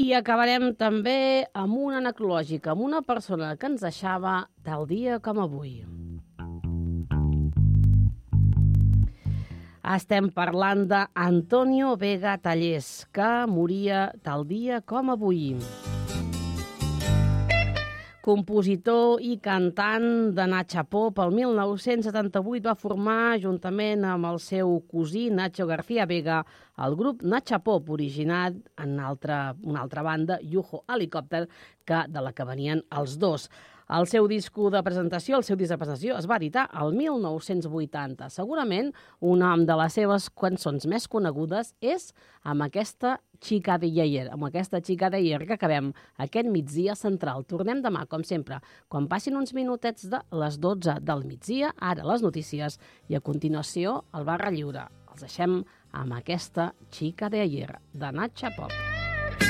I acabarem també amb una necrològica, amb una persona que ens deixava tal dia com avui. Estem parlant d'Antonio Vega Tallers, que moria tal dia com avui. Compositor i cantant de Nacha Pop, el 1978 va formar, juntament amb el seu cosí Nacho García Vega, el grup Nacha Pop, originat en una altra banda, Yujo Helicopter, de la que venien els dos. El seu disc de presentació es va editar el 1980. Segurament una de les seves cançons més conegudes és amb aquesta Chica de Ayer, que acabem aquest migdia central. Tornem demà, com sempre, quan passin uns minutets de les 12 del migdia, ara les notícies, i a continuació el Barra Lliure. Els deixem amb aquesta Chica de Ayer, de Nacha Pop.